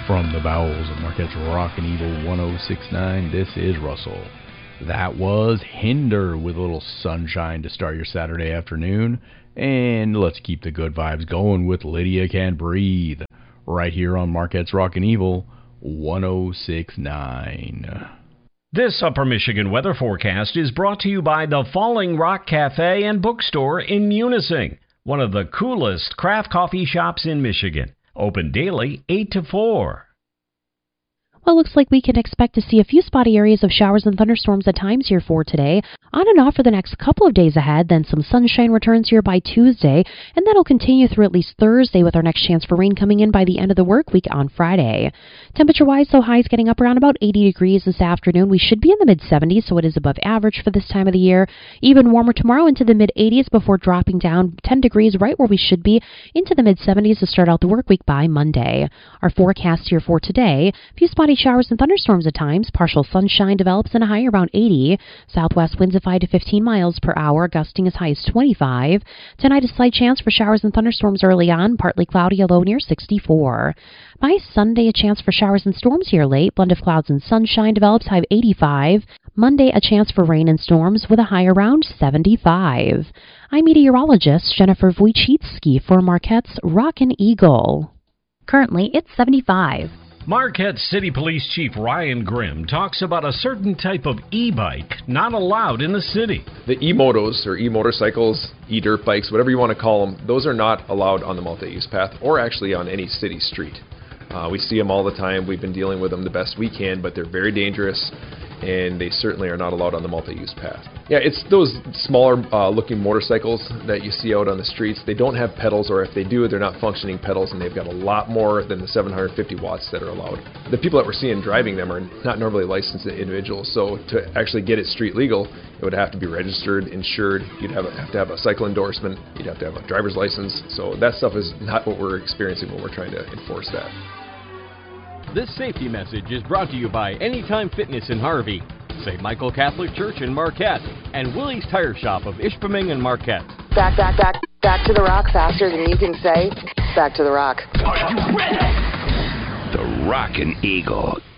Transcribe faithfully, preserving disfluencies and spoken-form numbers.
From the bowels of Marquette's Rockin' Evil one oh six point nine, this is Russell. That was Hinder with a little sunshine to start your Saturday afternoon. And let's keep the good vibes going with Lydia Can't Breathe, right here on Marquette's Rockin' Evil one oh six point nine. This Upper Michigan weather forecast is brought to you by the Falling Rock Cafe and Bookstore in Munising, one of the coolest craft coffee shops in Michigan. Open daily, eight to four. Well, it looks like we can expect to see a few spotty areas of showers and thunderstorms at times here for today. On and off for the next couple of days ahead, then some sunshine returns here by Tuesday, and that'll continue through at least Thursday with our next chance for rain coming in by the end of the work week on Friday. Temperature-wise, so highs getting up around about eighty degrees this afternoon. We should be in the mid-seventies, so it is above average for this time of the year. Even warmer tomorrow into the mid-eighties before dropping down ten degrees right where we should be into the mid-seventies to start out the work week by Monday. Our forecast here for today, a few spotty showers and thunderstorms at times. Partial sunshine develops in a high around eighty. Southwest winds of five to fifteen miles per hour, gusting as high as twenty-five. Tonight, a slight chance for showers and thunderstorms early on, partly cloudy, a low near sixty-four. By Sunday, a chance for showers and storms here late. Blend of clouds and sunshine develops, high of eighty-five. Monday, a chance for rain and storms with a high around seventy-five. I'm meteorologist Jennifer Wojcicki for Marquette's Rockin' Eagle. Currently, it's seventy-five. Marquette City Police Chief Ryan Grimm talks about a certain type of e-bike not allowed in the city. The e-motos or e-motorcycles, e-dirt bikes, whatever you want to call them, those are not allowed on the multi-use path or actually on any city street. Uh, we see them all the time. We've been dealing with them the best we can, but they're very dangerous, and they certainly are not allowed on the multi-use path. Yeah, it's those smaller uh, looking motorcycles that you see out on the streets. They don't have pedals, or if they do, they're not functioning pedals, and they've got a lot more than the seven hundred fifty watts that are allowed. The people that we're seeing driving them are not normally licensed individuals, so to actually get it street legal, it would have to be registered, insured. You'd have, a, have to have a cycle endorsement. You'd have to have a driver's license. So that stuff is not what we're experiencing when we're trying to enforce that. This safety message is brought to you by Anytime Fitness in Harvey, Saint Michael Catholic Church in Marquette, and Willie's Tire Shop of Ishpeming and Marquette. Back, back, back, back to the rock faster than you can say, back to the rock. Are you ready? The Rockin' Eagle.